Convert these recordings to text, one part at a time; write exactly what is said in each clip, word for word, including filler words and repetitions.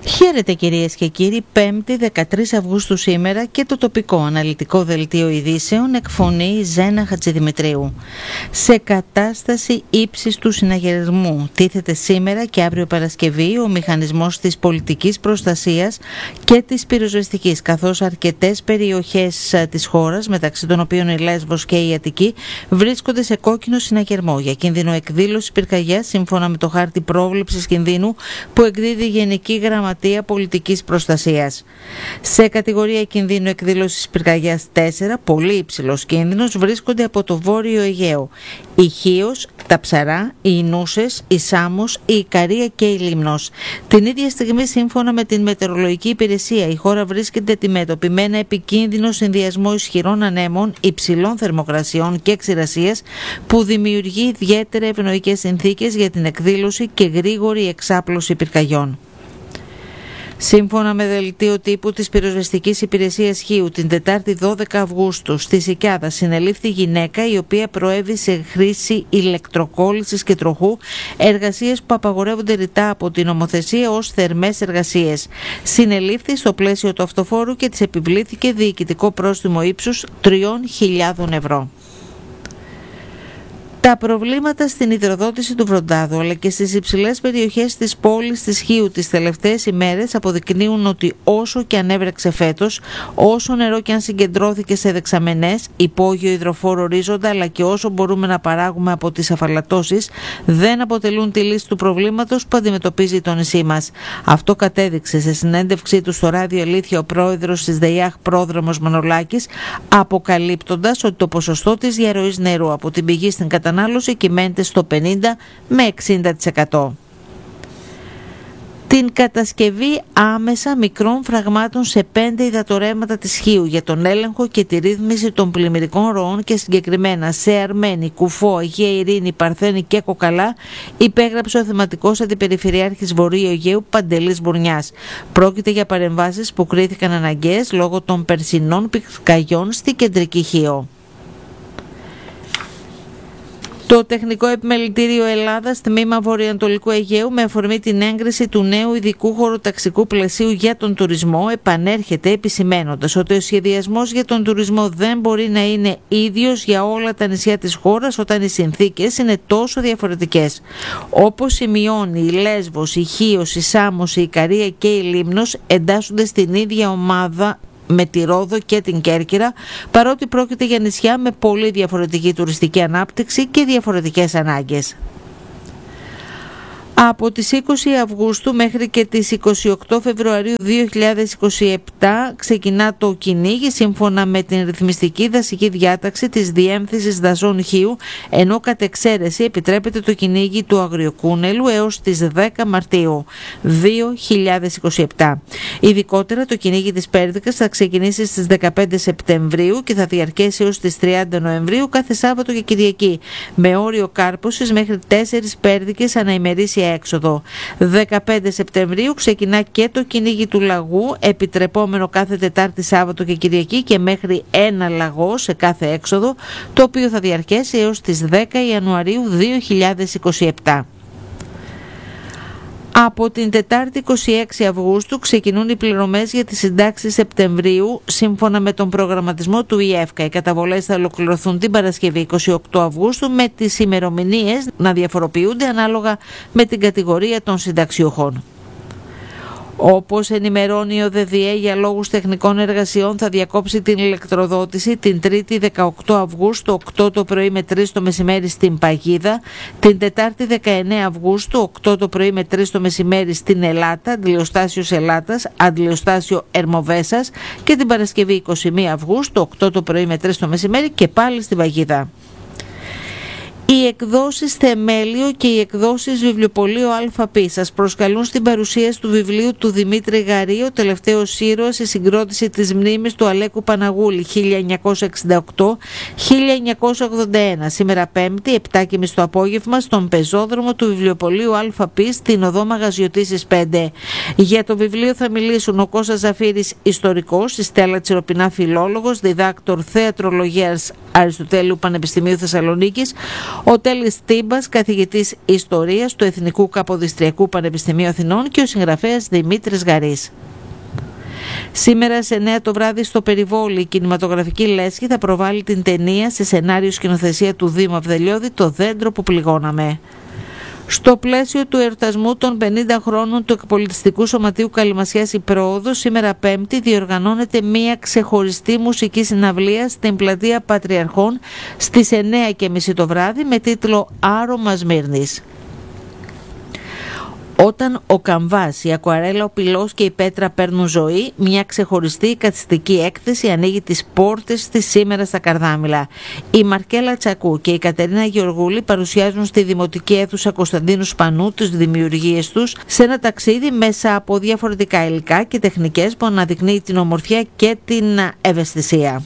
Χαίρετε κυρίες και κύριοι, πέμπτη δεκατρείς Αυγούστου σήμερα και το τοπικό αναλυτικό δελτίο ειδήσεων εκφωνεί Ζένα Χατζηδημητρίου. Σε κατάσταση ύψης του συναγερμού τίθεται σήμερα και αύριο Παρασκευή ο μηχανισμός της πολιτικής προστασίας και της πυροσβεστικής, καθώς αρκετές περιοχές της χώρας, μεταξύ των οποίων η Λέσβος και η Αττική, βρίσκονται σε κόκκινο συναγερμό για κίνδυνο εκδήλωσης πυρκαγιάς, σύμφωνα με το χάρτη πρόβλεψης κινδύνου που εκδίδει η Γενική Γραμματεία Πολιτικής Προστασίας. Σε κατηγορία κινδύνου εκδήλωσης πυρκαγιάς τέσσερα, πολύ υψηλός κίνδυνος, βρίσκονται από το Βόρειο Αιγαίο η Χίος, τα Ψαρά, η Ινούσες, η Σάμος, η Ικαρία και η Λίμνος. Την ίδια στιγμή, σύμφωνα με την Μετεωρολογική Υπηρεσία, η χώρα βρίσκεται αντιμέτωπη με ένα επικίνδυνο συνδυασμό ισχυρών ανέμων, υψηλών θερμοκρασιών και ξηρασίας που δημιουργεί ιδιαίτερα ευνοϊκές συνθήκες για την εκδήλωση και γρήγορη εξάπλωση πυρκαγιών. Σύμφωνα με δελτίο τύπου της Πυροσβεστικής Υπηρεσίας Χίου, την Τετάρτη δώδεκα Αυγούστου στη Σικιάδα συνελήφθη γυναίκα η οποία προέβη σε χρήση ηλεκτροκόλλησης και τροχού, εργασίες που απαγορεύονται ρητά από την νομοθεσία ως θερμές εργασίες. Συνελήφθη στο πλαίσιο του αυτοφόρου και της επιβλήθηκε διοικητικό πρόστιμο ύψους τριών χιλιάδων ευρώ. Τα προβλήματα στην υδροδότηση του Βροντάδου αλλά και στις υψηλές περιοχές της πόλης της Χίου τις τελευταίες ημέρες αποδεικνύουν ότι όσο και αν έβρεξε φέτος, όσο νερό και αν συγκεντρώθηκε σε δεξαμενές, υπόγειο υδροφόρο ορίζοντα αλλά και όσο μπορούμε να παράγουμε από τις αφαλατώσεις, δεν αποτελούν τη λύση του προβλήματος που αντιμετωπίζει το νησί μας. Αυτό κατέδειξε σε συνέντευξή του στο ράδιο Αλήθεια ο πρόεδρος της ΔΕΙΑΧ Πρόδρομος Μανολάκης, αποκαλύπτοντας ότι το ποσοστό της διαρροής νερού από την πηγή στην κατανάλωση κυμαίνεται στο πενήντα με εξήντα τοις εκατό. Την κατασκευή άμεσα μικρών φραγμάτων σε πέντε υδατορρέματα της Χίου για τον έλεγχο και τη ρύθμιση των πλημμυρικών ροών και συγκεκριμένα σε Αρμένη, Κουφό, Αγία Ειρήνη, Παρθένη και Κοκαλά υπέγραψε ο θεματικός αντιπεριφερειάρχης Βορείου Αιγαίου Παντελής Μπουρνιάς. Πρόκειται για παρεμβάσεις που κρίθηκαν αναγκαίες λόγω των περσινών πυρκαγιών στη κεντρική Χίο. Το Τεχνικό Επιμελητήριο Ελλάδας, τμήμα Βορειοανατολικού Αιγαίου, με αφορμή την έγκριση του νέου ειδικού χωροταξικού πλαισίου για τον τουρισμό, επανέρχεται επισημαίνοντας ότι ο σχεδιασμός για τον τουρισμό δεν μπορεί να είναι ίδιος για όλα τα νησιά της χώρας όταν οι συνθήκες είναι τόσο διαφορετικές. Όπως σημειώνει, η Λέσβος, η Χίος, η Σάμος, η Ικαρία και η Λίμνος εντάσσονται στην ίδια ομάδα με τη Ρόδο και την Κέρκυρα, παρότι πρόκειται για νησιά με πολύ διαφορετική τουριστική ανάπτυξη και διαφορετικές ανάγκες. Από τις είκοσι Αυγούστου μέχρι και τις είκοσι οκτώ Φεβρουαρίου δύο χιλιάδες είκοσι επτά ξεκινά το κυνήγι σύμφωνα με την ρυθμιστική δασική διάταξη της Διεύθυνσης Δασών Χίου, ενώ κατ' εξαίρεση επιτρέπεται το κυνήγι του αγριοκούνελου έως τις δέκα Μαρτίου δύο χιλιάδες είκοσι επτά. Ειδικότερα το κυνήγι της Πέρδικας θα ξεκινήσει στις δεκαπέντε Σεπτεμβρίου και θα διαρκέσει έως τις τριάντα Νοεμβρίου κάθε Σάββατο και Κυριακή, με όριο κάρπωσης μέχρι τέσσερις πέρδικες ανά ημερήσια έξοδο. δεκαπέντε Σεπτεμβρίου ξεκινά και το κυνήγι του λαγού, επιτρεπόμενο κάθε Τετάρτη, Σάββατο και Κυριακή και μέχρι ένα λαγό σε κάθε έξοδο, το οποίο θα διαρκέσει έως τις δέκα Ιανουαρίου δύο χιλιάδες είκοσι επτά. Από την Τετάρτη είκοσι έξι Αυγούστου ξεκινούν οι πληρωμές για τις συντάξεις Σεπτεμβρίου σύμφωνα με τον προγραμματισμό του ΙΕΦΚΑ. Οι καταβολές θα ολοκληρωθούν την Παρασκευή είκοσι οκτώ Αυγούστου, με τις ημερομηνίες να διαφοροποιούνται ανάλογα με την κατηγορία των συνταξιούχων. Όπως ενημερώνει ο ΔΔΕ, για λόγους τεχνικών εργασιών θα διακόψει την ηλεκτροδότηση την Τρίτη δεκαοκτώ Αυγούστου οκτώ το πρωί με τρεις το μεσημέρι στην Παγίδα, την Τετάρτη δεκαεννέα Αυγούστου οκτώ το πρωί με τρεις το μεσημέρι στην Ελάτα, αντιλιοστάσιος Ελάτας, αντιλιοστάσιο Ερμοβέσας, και την Παρασκευή είκοσι μία Αυγούστου οκτώ το πρωί με τρεις το μεσημέρι και πάλι στην Παγίδα. Οι εκδόσεις Θεμέλιο και οι εκδόσεις Βιβλιοπωλείο ΑΠ σας προσκαλούν στην παρουσίαση του βιβλίου του Δημήτρη Γαρή, «Ο τελευταίος ήρωας, η συγκρότηση της μνήμης του Αλέκου Παναγούλη χίλια εννιακόσια εξήντα οκτώ με χίλια εννιακόσια ογδόντα ένα», σήμερα Πέμπτη, επτά και μισή το απόγευμα, στον πεζόδρομο του Βιβλιοπωλείου ΑΠ στην οδό Μαγαζιωτήσης πέντε. Για το βιβλίο θα μιλήσουν ο Κώστας Ζαφύρης, ιστορικός, η Στέλλα Τσιροπινά, φιλόλογος, διδάκτορ θεατρολογίας Αριστοτέλειου Πανεπιστημίου Θεσσαλονίκης, ο Τέλης Τύμπας, καθηγητής Ιστορίας του Εθνικού Καποδιστριακού Πανεπιστημίου Αθηνών και ο συγγραφέας Δημήτρης Γαρής. Σήμερα σε εννέα το βράδυ στο Περιβόλι, η κινηματογραφική λέσχη θα προβάλλει την ταινία σε σενάριο σκηνοθεσία του Δήμου Αυδελιώδη «Το δέντρο που πληγώναμε». Στο πλαίσιο του εορτασμού των πενήντα χρόνων του Εκπολιτιστικού Σωματείου Καλυμασιάς η Πρόοδος, σήμερα Πέμπτη διοργανώνεται μία ξεχωριστή μουσική συναυλία στην πλατεία Πατριαρχών στις εννέα και μισή το βράδυ με τίτλο «Άρωμα Σμύρνης». Όταν ο καμβάς, η ακουαρέλα, ο πυλός και η πέτρα παίρνουν ζωή, μια ξεχωριστή εικαστική έκθεση ανοίγει τις πόρτες της σήμερα στα Καρδάμηλα. Η Μαρκέλα Τσακού και η Κατερίνα Γεωργούλη παρουσιάζουν στη Δημοτική Αίθουσα Κωνσταντίνου Σπανού τις δημιουργίες τους σε ένα ταξίδι μέσα από διαφορετικά υλικά και τεχνικές που αναδεικνύει την ομορφιά και την ευαισθησία.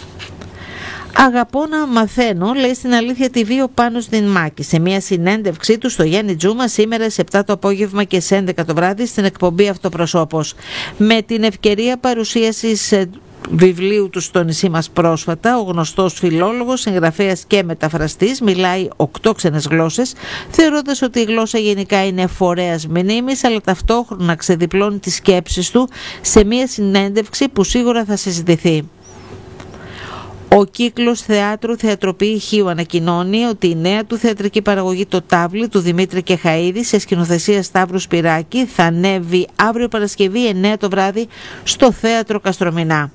«Αγαπώ να μαθαίνω», λέει στην Αλήθεια τι βι ο Πάνος Δινμάκης σε μια συνέντευξή του στο Γιάννη Τζούμα σήμερα σε επτά το απόγευμα και σε έντεκα το βράδυ στην εκπομπή Αυτοπροσώπος. Με την ευκαιρία παρουσίασης βιβλίου του στο νησί μας πρόσφατα, ο γνωστός φιλόλογος, συγγραφέας και μεταφραστής μιλάει οκτώ ξένες γλώσσες, θεωρώντας ότι η γλώσσα γενικά είναι φορέας μνήμης, αλλά ταυτόχρονα ξεδιπλώνει τις σκέψεις του σε μια συνέντευξη που σίγουρα θα συζητηθεί. Ο κύκλος θεάτρου Θεατροπή Ηχείου ανακοινώνει ότι η νέα του θεατρική παραγωγή «Το Τάβλι» του Δημήτρη Κεχαΐδη σε σκηνοθεσία Σταύρου Σπυράκη θα ανέβει αύριο Παρασκευή εννέα το βράδυ στο Θέατρο Καστρομηνά.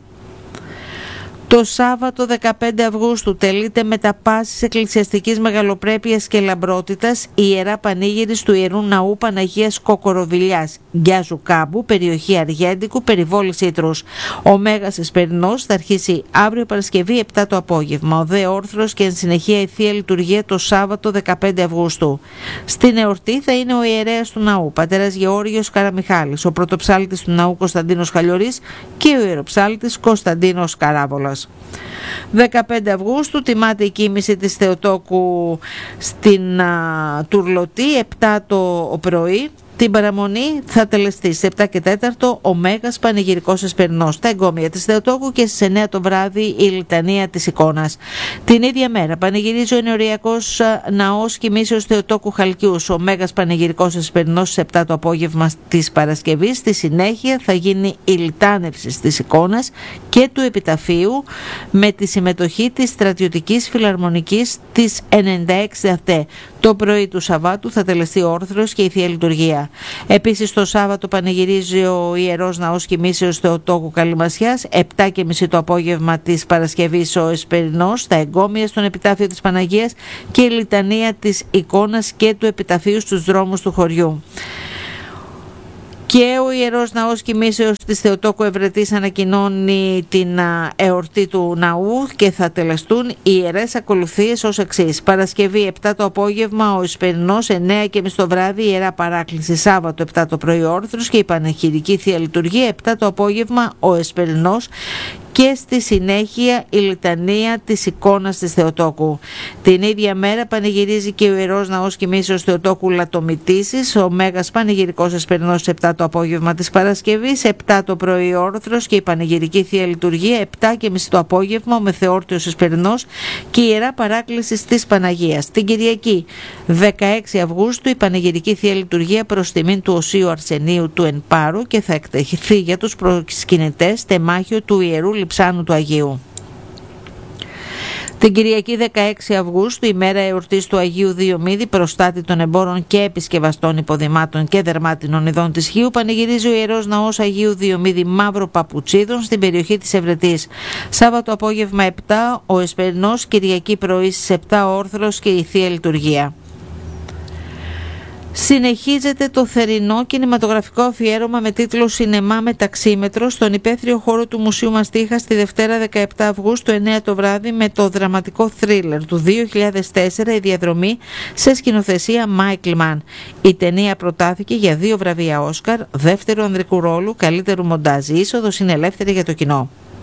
Το Σάββατο δεκαπέντε Αυγούστου τελείται μετά πάσης εκκλησιαστικής μεγαλοπρέπειας και λαμπρότητας η Ιερά Πανήγυρης του Ιερού Ναού Παναγίας Κοκοροβιλιάς, Γκιάζου Κάμπου, περιοχή Αργέντικου, περιβόλη Ήτρους. Ο Μέγας Εσπερινός θα αρχίσει αύριο Παρασκευή επτά το απόγευμα. Ο δε όρθρος και εν συνεχεία η Θεία Λειτουργία το Σάββατο δεκαπέντε Αυγούστου. Στην εορτή θα είναι ο ιερέας του ναού, πατέρας Γεώργιος Καραμιχάλης, ο πρωτοψάλτης του ναού Κωνσταντίνος Χαλιορής και ο ιεροψάλτης Κωνσταντίνος Καράβολας. δεκαπέντε Αυγούστου τιμάται η κοίμηση της Θεοτόκου στην α, Τουρλωτή, επτά το πρωί. Την παραμονή θα τελεστεί σε επτά και τέταρτο ο Μέγας Πανηγυρικός Εσπερινός, τα εγκόμια της Θεοτόκου και στις εννέα το βράδυ η Λιτανία της Εικόνας. Την ίδια μέρα πανηγυρίζει ο Ενοριακός Ναός Κοιμήσεως Θεοτόκου Χαλκιούς, ο Μέγας Πανηγυρικός Εσπερινός στις επτά το απόγευμα της Παρασκευής. Στη συνέχεια θα γίνει η λιτάνευση της Εικόνας και του Επιταφείου με τη συμμετοχή της Στρατιωτικής Φιλαρμονικής της ενενήντα έξι ΑΤΕ. Το πρωί του Σαββάτου θα τελεστεί ο όρθρος και η Θεία Λειτουργία. Επίσης το Σάββατο πανηγυρίζει ο Ιερός Ναός Κοιμήσεως Θεοτόκου Καλυμασιάς, επτά και μισή το απόγευμα της Παρασκευής ο Εσπερινός, τα εγκόμια στον Επιτάφιο της Παναγίας και η λιτανία της Εικόνας και του Επιταφείου στους δρόμους του χωριού. Και ο Ιερός Ναός Κοιμήσεως της Θεοτόκου Ευρετής ανακοινώνει την α, εορτή του ναού και θα τελεστούν οι ιερές ακολουθίες ως εξής. Παρασκευή επτά το απόγευμα ο Εσπερινός, εννέα και μισή το βράδυ η Ιερά Παράκληση. Σάββατο επτά το πρωί ο όρθρος και η Πανεχειρική Θεία Λειτουργία, επτά το απόγευμα ο Εσπερινός και στη συνέχεια η λιτανία της Εικόνας της Θεοτόκου. Την ίδια μέρα πανηγυρίζει και ο Ιερός Ναός Κοιμήσεως Θεοτόκου Λατομητήσης, ο Μέγας Πανηγυρικός Εσπερινός επτά το απόγευμα της Παρασκευής, επτά το πρωί όρθρος και η Πανηγυρική Θεία Λειτουργία, επτά και μισή το απόγευμα ο Μεθεόρτιος Εσπερινός και η Ιερά Παράκληση της Παναγίας. Την Κυριακή δεκαέξι Αυγούστου η Πανηγυρική Θεία Λειτουργία προς τιμήν του Οσίου Αρσενίου του Εν Πάρου και θα εκτεθεί για τους προσκυνητές τεμάχιο του Ιερού Λειψάνου του Αγίου. Την Κυριακή δεκαέξι Αυγούστου, ημέρα εορτής του Αγίου Διομήδη, προστάτη των εμπόρων και επισκευαστών υποδημάτων και δερμάτινων ειδών της Χίου, πανηγυρίζει ο Ιερός Ναός Αγίου Διομήδη Μαύρο Παπουτσίδων στην περιοχή της Ευρετής. Σάββατο απόγευμα επτά ο Εσπερινός, Κυριακή πρωί στις επτά ο όρθρος και η Θεία Λειτουργία. Συνεχίζεται το θερινό κινηματογραφικό αφιέρωμα με τίτλο «Σινεμά με ταξίμετρο» στον υπαίθριο χώρο του Μουσείου Μαστίχα στη Δευτέρα δεκαεπτά Αυγούστου εννέα το βράδυ με το δραματικό θρίλερ του δύο χιλιάδες τέσσερα «Η Διαδρομή» σε σκηνοθεσία Μάικλ Μαν. Η ταινία προτάθηκε για δύο βραβεία Όσκαρ, δεύτερου ανδρικού ρόλου, καλύτερου μοντάζ. Η είσοδος είναι ελεύθερη για το κοινό.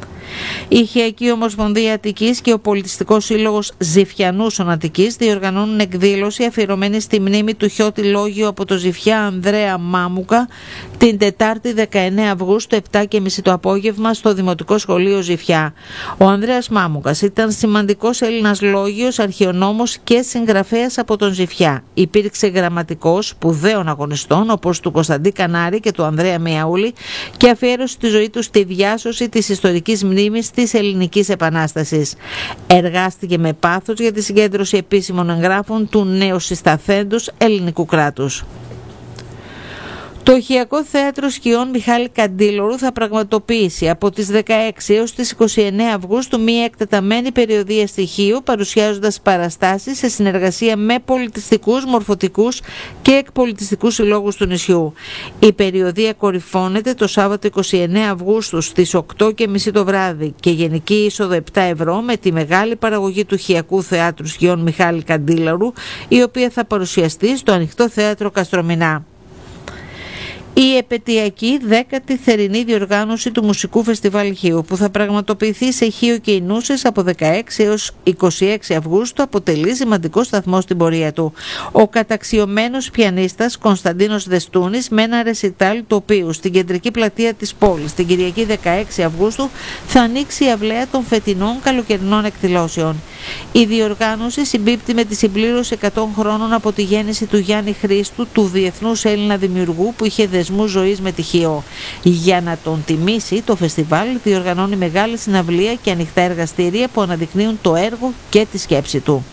Η Χιακή Ομοσπονδία Αττικής και ο Πολιτιστικός Σύλλογος Ζηφιανούσων Αττικής διοργανώνουν εκδήλωση αφιερωμένη στη μνήμη του Χιώτη Λόγιου από το Ζηφιά Ανδρέα Μάμουκα την Τετάρτη δεκαεννέα Αυγούστου επτά και μισή το απόγευμα στο Δημοτικό Σχολείο Ζηφιά. Ο Ανδρέας Μάμουκας ήταν σημαντικός Έλληνας λόγιος, αρχαιονόμος και συγγραφέας από τον Ζηφιά. Υπήρξε γραμματικός σπουδαίων αγωνιστών όπως του Κωνσταντή Κανάρη και του Ανδρέα Μιαούλη και αφιέρωσε τη ζωή του στη διάσωση της ιστορικής μνήμης της Ελληνικής Επανάστασης. Εργάστηκε με πάθος για τη συγκέντρωση επίσημων εγγράφων του νεοσυσταθέντος ελληνικού κράτους. Το Οχιακό Θέατρο Σκιών Μιχάλη Καντήλωρου θα πραγματοποιήσει από τις δεκαέξι έως τις είκοσι εννέα Αυγούστου μία εκτεταμένη περιοδεία στοιχείου, παρουσιάζοντας παραστάσεις σε συνεργασία με πολιτιστικούς, μορφωτικούς και εκπολιτιστικούς συλλόγους του νησιού. Η περιοδεία κορυφώνεται το Σάββατο είκοσι εννέα Αυγούστου στις οκτώ και μισή το βράδυ και γενική είσοδο επτά ευρώ με τη μεγάλη παραγωγή του Οχιακού Θεάτρου Σκιών Μιχάλη Καντήλωρου, η οποία θα παρουσιαστεί στο Ανοιχτό Θέατρο Καστρομηνά. Η επετειακή δέκατη θερινή διοργάνωση του Μουσικού Φεστιβάλ Χίου, που θα πραγματοποιηθεί σε Χίο και Ινούσες από δεκαέξι έως είκοσι έξι Αυγούστου, αποτελεί σημαντικό σταθμό στην πορεία του. Ο καταξιωμένος πιανίστας Κωνσταντίνος Δεστούνης με ένα ρεσιτάλ του οποίου στην κεντρική πλατεία της πόλης την Κυριακή δεκαέξι Αυγούστου θα ανοίξει η αυλαία των φετινών καλοκαιρινών εκδηλώσεων. Η διοργάνωση συμπίπτει με τη συμπλήρωση εκατό χρόνων από τη γέννηση του Γιάννη Χρήστου, του διεθνούς Έλληνα δημιουργού που είχε δεσμού ζωής με τη Χίο. Για να τον τιμήσει, το φεστιβάλ διοργανώνει μεγάλη συναυλία και ανοιχτά εργαστήρια που αναδεικνύουν το έργο και τη σκέψη του.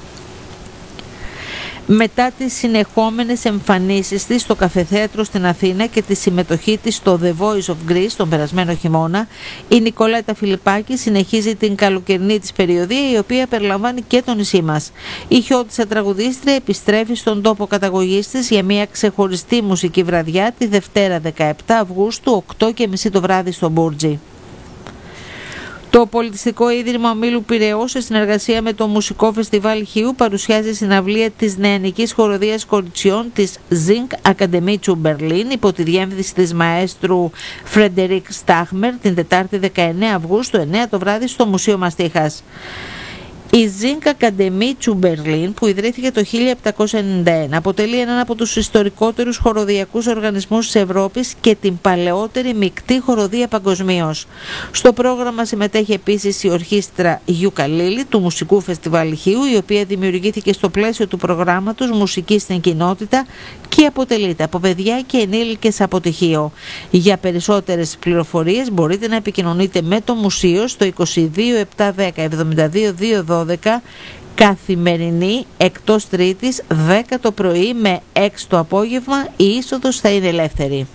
Μετά τις συνεχόμενες εμφανίσεις της στο Καφεθέατρο στην Αθήνα και τη συμμετοχή της στο The Voice of Greece τον περασμένο χειμώνα, η Νικολέτα Φιλιππάκη συνεχίζει την καλοκαιρινή της περιοδία, η οποία περιλαμβάνει και το νησί μας. Η χιώτισσα τραγουδίστρια επιστρέφει στον τόπο καταγωγής της για μια ξεχωριστή μουσική βραδιά τη Δευτέρα δεκαεπτά Αυγούστου, οκτώ και μισή το βράδυ στο Μπούρτζι. Το Πολιτιστικό Ίδρυμα Ομίλου Πειραιώς, σε συνεργασία με το Μουσικό Φεστιβάλ Χίου, παρουσιάζει συναυλία της νεανικής χοροδίας κοριτσιών της Zink Academie zu Berlin υπό τη διεύθυνση της μαέστρου Φρεντερίκ Στάχμερ την Τετάρτη δεκαεννέα Αυγούστου, εννέα το βράδυ στο Μουσείο Μαστίχας. Η Zink Academie zu Berlin, που ιδρύθηκε το χίλια επτακόσια ενενήντα ένα, αποτελεί έναν από τους ιστορικότερους χοροδιακούς οργανισμούς της Ευρώπης και την παλαιότερη μεικτή χοροδία παγκοσμίως. Στο πρόγραμμα συμμετέχει επίσης η ορχήστρα Γιουκαλίλη του Μουσικού Φεστιβάλ Χίου, η οποία δημιουργήθηκε στο πλαίσιο του προγράμματος Μουσική στην Κοινότητα και αποτελείται από παιδιά και ενήλικες από τη Χίο. Για περισσότερες πληροφορίες μπορείτε να επικοινωνείτε με το Μουσείο στο είκοσι δύο επτακόσια δέκα εβδομήντα δύο διακόσια δώδεκα, καθημερινή εκτός Τρίτης δέκα το πρωί με έξι το απόγευμα. Η είσοδος θα είναι ελεύθερη.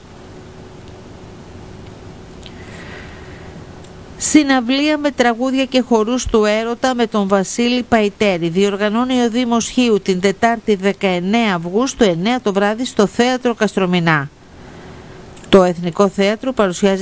Συναυλία με τραγούδια και χορούς του έρωτα με τον Βασίλη Παϊτέρη διοργανώνει ο Δήμος Χίου την Τετάρτη δεκαεννέα Αυγούστου, εννέα το βράδυ στο Θέατρο Καστρομηνά. Το Εθνικό Θέατρο παρουσιάζει